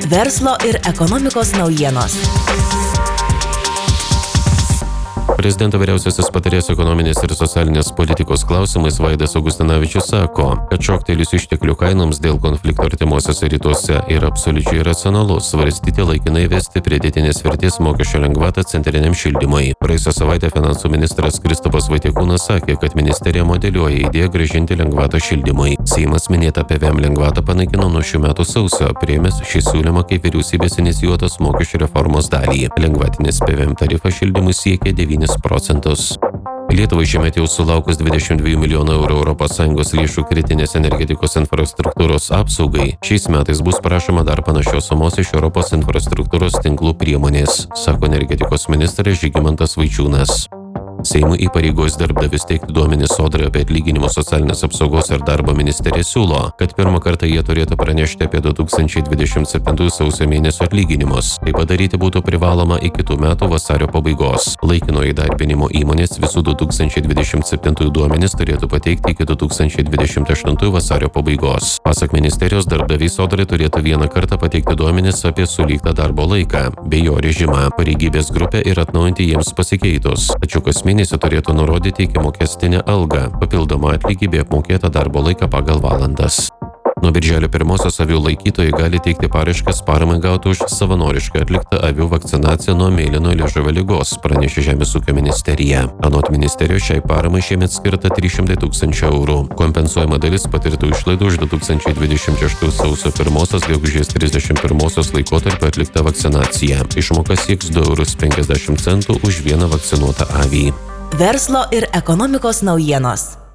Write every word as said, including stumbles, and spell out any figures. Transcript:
Verslo ir ekonomikos naujienos. Prezidento vyriausiasis patarėjas ekonominės ir socialinės politikos klausimais Vaidas Augustinavičius sako, kad šoktelėjus išteklių kainoms dėl konflikto artimuosiuose rytuose yra absoliučiai racionalu svarstyti laikinai įvesti pridėtinės vertės mokesčio lengvatą centriniam šildymui. Praėjusią savaitę finansų ministras Kristupas Vaitekūnas sakė, kad ministerija modeliuoja idėją grąžinti lengvatą šildymui. Seimas minėtą P V M lengvatą panaikino nuo šių metų sausio, priėmęs šį siūlymą kaip vyriausybės inicijuotos mokesčių reformos dalį. Lengvatinis P V M tarifas šildymui siekia devynis procentus. Lietuvai šiemet jau sulaukus dvidešimt dviejų milijonų eurų Europos Sąjungos lėšų kritinės energetikos infrastruktūros apsaugai, šiais metais bus prašoma dar panašios sumos iš Europos infrastruktūros tinklų priemonės, sako energetikos ministras Žygimantas Vaičiūnas. Seimui įpareigojus darbdavius teikti duomenis Sodrai apie atlyginimus socialinės apsaugos ir darbo ministerija siūlo, kad pirmą kartą jie turėtų pranešti apie du tūkstančiai dvidešimt septintųjų sausio mėnesio atlyginimus. Tai padaryti būtų privaloma iki kitų metų vasario pabaigos. Laikino įdarbinimo įmonės visų du tūkstančiai dvidešimt septintųjų duomenis turėtų pateikti iki du tūkstančiai dvidešimt aštuntųjų vasario pabaigos. Pasak ministerijos, darbdaviai Sodrai turėtų vieną kartą pateikti duomenis apie sulygtą darbo laiką bei jo režimą, pareigybės grupę ir atnaujinti jiems pasikeitus. Tačiau kas mėnesį turėtų nurodyti iki mokestinę algą, papildomą atlygį bei apmokėtą darbo laiką pagal valandas. Nuo birželio pirmosios avių laikytojai gali teikti paraiškas paramai gauti už savanoriškai atliktą avių vakcinaciją nuo mėlynojo liežuvio ligos, pranešė Žemės ūkio ministerija. Anot ministerijos šiai paramai šiemet skirta trys šimtai tūkstančių eurų. Kompensuojama dalis patirtų išlaidų už du tūkstančiai dvidešimt šeštų sausio pirmosios gegužės trisdešimt pirmosios laikotarpio atliktą vakcinaciją. Išmoka sieks du eurus penkiasdešimt centų už vieną vakcinuotą avį. Verslo ir ekonomikos naujienos.